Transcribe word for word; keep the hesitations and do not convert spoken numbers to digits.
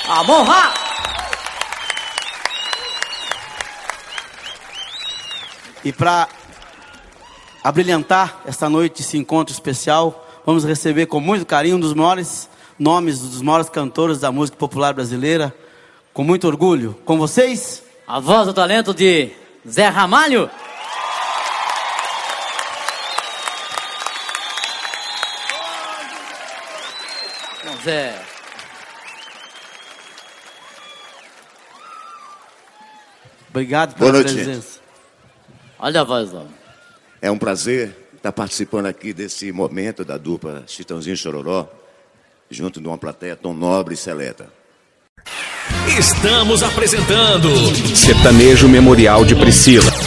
Amorra! E para abrilhantar esta noite, esse encontro especial, vamos receber com muito carinho um dos maiores nomes, dos maiores cantores da música popular brasileira, com muito orgulho. Com vocês, a voz do talento de Zé Ramalho. Bom, Zé. Obrigado pela Boa noite, presença. gente. Olha a voz, ó. É um prazer estar participando aqui desse momento da dupla Chitãozinho e Chororó, junto de uma plateia tão nobre e seleta. Estamos apresentando Sertanejo Memorial de Priscila.